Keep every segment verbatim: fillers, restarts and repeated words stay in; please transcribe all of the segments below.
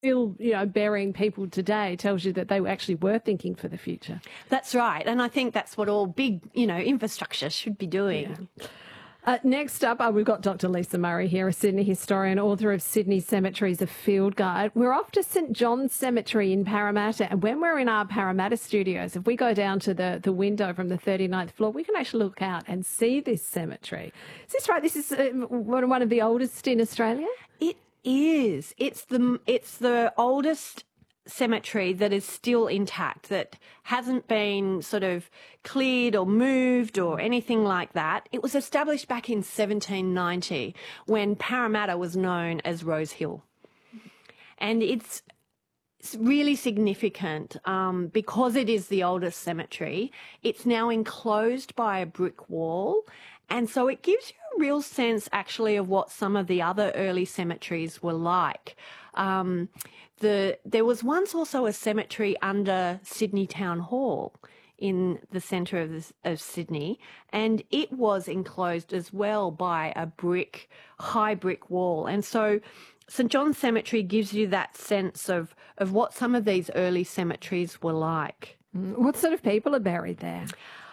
still, you know, burying people today tells you that they actually were thinking for the future. That's right. And I think that's what all big, you know, infrastructure should be doing. Yeah. Uh, next up, uh, we've got Doctor Lisa Murray here, a Sydney historian, author of Sydney Cemeteries, a Field Guide. We're off to St John's Cemetery in Parramatta, and when we're in our Parramatta studios, if we go down to the, the window from the thirty-ninth floor, we can actually look out and see this cemetery. Is this right? This is uh, one of the oldest in Australia? It is. It's the, it's the oldest cemetery that is still intact, that hasn't been sort of cleared or moved or anything like that. It was established back in seventeen ninety when Parramatta was known as Rose Hill. And it's, it's really significant um, because it is the oldest cemetery. It's now enclosed by a brick wall, and so it gives you a real sense actually of what some of the other early cemeteries were like. Um, the, there was once also a cemetery under Sydney Town Hall in the centre of, this, of Sydney, and it was enclosed as well by a brick, high brick wall. And so St John's Cemetery gives you that sense of, of what some of these early cemeteries were like. What sort of people are buried there?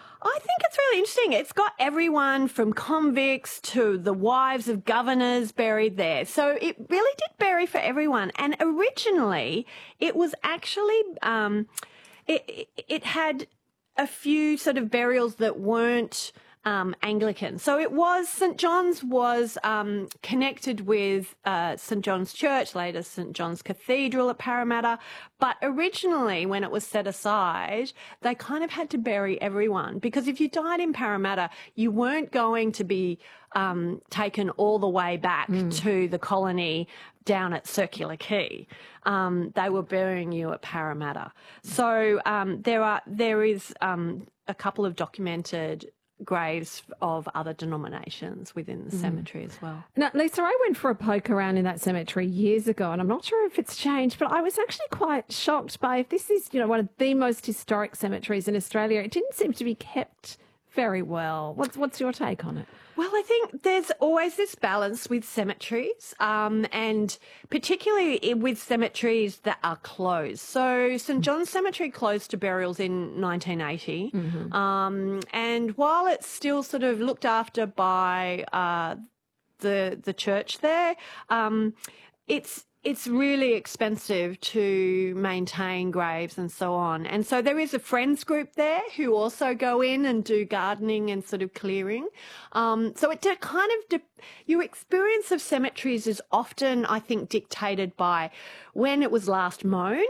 I think it's really interesting. It's got everyone from convicts to the wives of governors buried there. So it really did bury for everyone. And originally, it was actually, um, it, it, it had a few sort of burials that weren't Um, Anglican. So it was, St John's was um, connected with uh, St John's Church, later St John's Cathedral at Parramatta. But originally, when it was set aside, they kind of had to bury everyone, because if you died in Parramatta, you weren't going to be um, taken all the way back mm. to the colony down at Circular Quay. Um, they were burying you at Parramatta. So um, there are there is um, a couple of documented graves of other denominations within the mm. cemetery as well. Now, Lisa, I went for a poke around in that cemetery years ago, and I'm not sure if it's changed, but I was actually quite shocked by, if this is, you know, one of the most historic cemeteries in Australia, it didn't seem to be kept very well. What's what's your take on it? Well, I think there's always this balance with cemeteries, um, and particularly with cemeteries that are closed. So St John's Cemetery closed to burials in nineteen eighty, mm-hmm. um, and while it's still sort of looked after by uh, the the church there, um, it's it's really expensive to maintain graves and so on. And so there is a friends group there who also go in and do gardening and sort of clearing. Um, so it kind of, de- your experience of cemeteries is often, I think, dictated by when it was last mown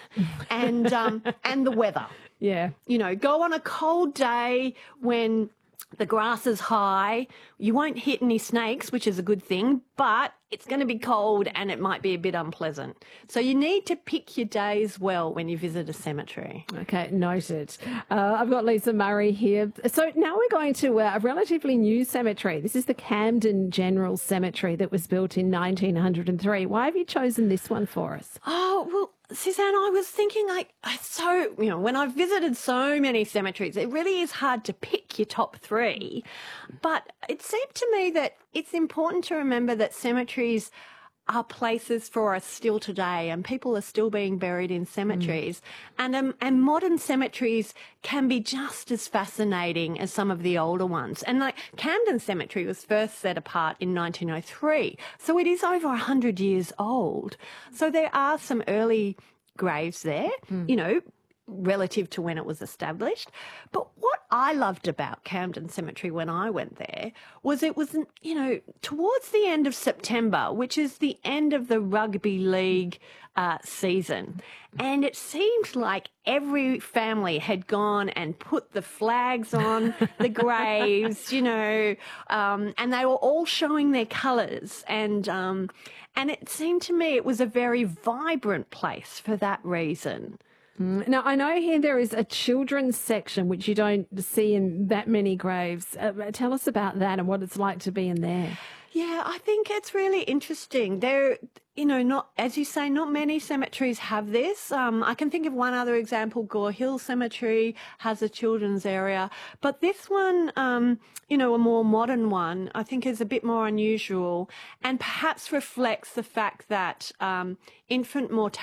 and, um, and the weather. Yeah. You know, go on a cold day when the grass is high, you won't hit any snakes, which is a good thing, but it's going to be cold and it might be a bit unpleasant. So you need to pick your days well when you visit a cemetery. Okay, noted. Uh, I've got Lisa Murray here. So now we're going to uh, a relatively new cemetery. This is the Camden General Cemetery that was built in nineteen oh three. Why have you chosen this one for us? Oh, well, Suzanne, I was thinking, like, so, you know, when I've visited so many cemeteries, it really is hard to pick your top three. But it seemed to me that it's important to remember that cemeteries are places for us still today, and people are still being buried in cemeteries. Mm. And um, and modern cemeteries can be just as fascinating as some of the older ones. And like Camden Cemetery was first set apart in nineteen oh three, so it is over one hundred years old. So there are some early graves there, mm. you know, relative to when it was established. But what I loved about Camden Cemetery when I went there was it was, you know, towards the end of September, which is the end of the rugby league uh, season. And it seemed like every family had gone and put the flags on the graves, you know, um, and they were all showing their colours. And, um, and it seemed to me it was a very vibrant place for that reason. Now, I know here there is a children's section which you don't see in that many graves. Uh, tell us about that and what it's like to be in there. Yeah, I think it's really interesting. There, you know, not, as you say, not many cemeteries have this. Um, I can think of one other example. Gore Hill Cemetery has a children's area, but this one, um, you know, a more modern one, I think is a bit more unusual and perhaps reflects the fact that um, infant mortality